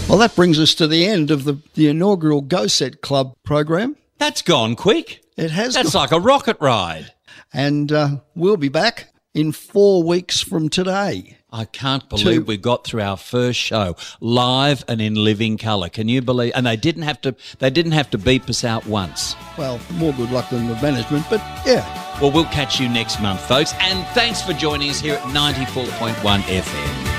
Well, that brings us to the end of the inaugural Go Set Club program. That's gone quick. It has. That's like a rocket ride. And we'll be back in 4 weeks from today. I can't believe we got through our first show live and in living colour. Can you believe? And they didn't have to beep us out once. Well, more good luck than the management, but yeah. Well, we'll catch you next month, folks. And thanks for joining us here at 94.1 FM.